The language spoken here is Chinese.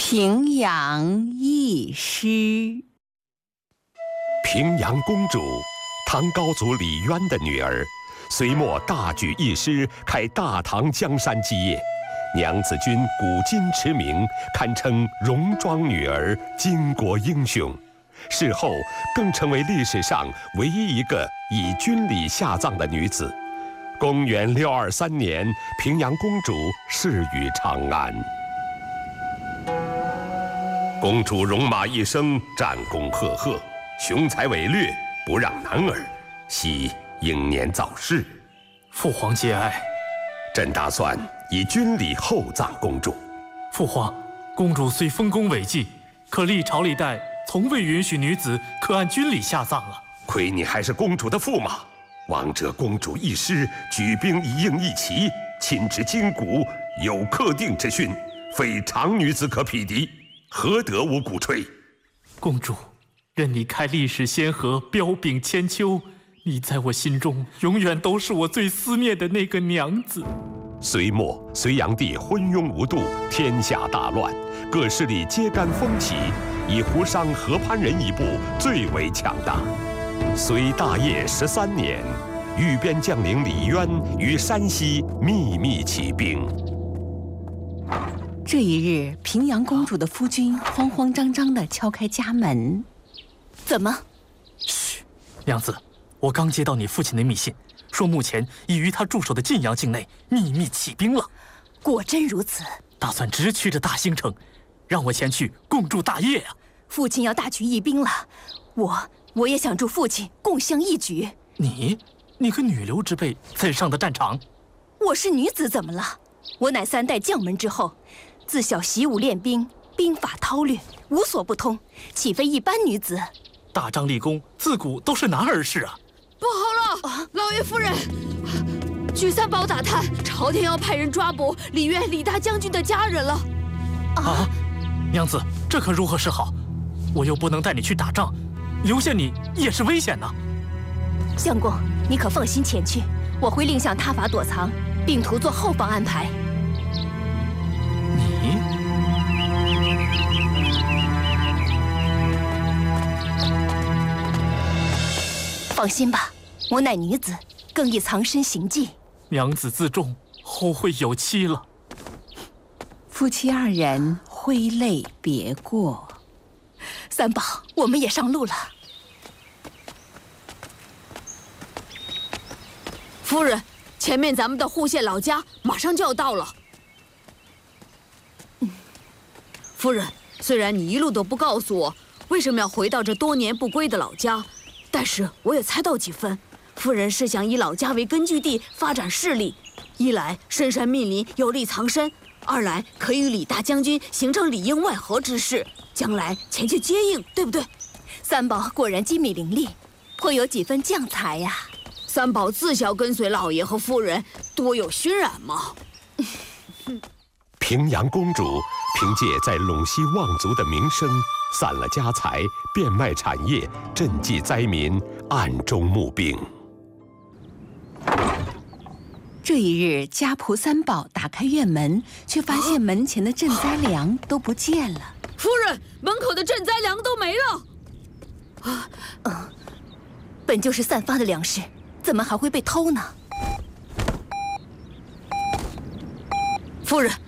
平阳一诗。 平阳公主，唐高祖李渊的女儿，隋末大举义师，开大唐江山基业。娘子军古今驰名，堪称戎装女儿、巾帼英雄。事后更成为历史上唯一一个以军礼下葬的女子。公元623年，平阳公主逝于长安。公主戎马一生，战功赫赫，雄才伟略，不让男儿，惜英年早逝。 父皇节哀。 朕打算以军礼厚葬公主。 父皇，公主虽丰功伟绩，可历朝历代从未允许女子可按军礼下葬啊。 亏你还是公主的驸马，王者公主一师，举兵一应一旗，亲执筋骨，有克定之训，非常女子可匹敌，何得无鼓吹？ 公主，任你开历史先河，彪炳千秋，你在我心中永远都是我最思念的那个娘子。 隋末，隋炀帝昏庸无度，天下大乱，各势力揭竿风起，以胡商、河潘人一部最为强大。隋大业13年，御边将领李渊于山西秘密起兵。 这一日，平阳公主的夫君慌慌张张地敲开家门。怎么？ 嘘，娘子，我刚接到你父亲的密信，说目前已于他驻守的晋阳境内秘密起兵了。 果真如此？ 打算直驱着大兴城，让我前去共筑大业啊！ 父亲要大举义兵了，我也想助父亲共襄一举。 你个女流之辈，怎上的战场？ 我是女子，怎么了？我乃3代将门之后，自小习武练兵，兵法韬略无所不通，岂非一般女子？ 大张立功，自古都是男儿事啊！ 不好了，老爷夫人，据三宝打探，朝廷要派人抓捕李渊李大将军的家人了。 啊，娘子，这可如何是好？我又不能带你去打仗，留下你也是危险呐。 相公，你可放心前去，我会另向他法躲藏，并图做后方安排。 你放心吧，我乃女子，更易藏身行迹。 娘子自重，后会有期了。 夫妻2人挥泪别过。三宝，我们也上路了。 夫人，前面咱们的户县老家马上就要到了。夫人，虽然你一路都不告诉我为什么要回到这多年不归的老家，但是我也猜到几分。夫人是想以老家为根据地发展势力，一来深山密林有利藏身，二来可以与李大将军形成里应外合之势，将来前去接应，对不对？ 三宝果然机敏伶俐，颇有几分将才呀。 三宝自小跟随老爷和夫人，多有熏染嘛。 平阳公主凭借在陇西望族的名声，散了家财，变卖产业，赈济灾民，暗中募兵。 这一日，家仆三宝打开院门，却发现门前的赈灾粮都不见了。 夫人，门口的赈灾粮都没了。 本就是散发的粮食，怎么还会被偷呢？ 夫人，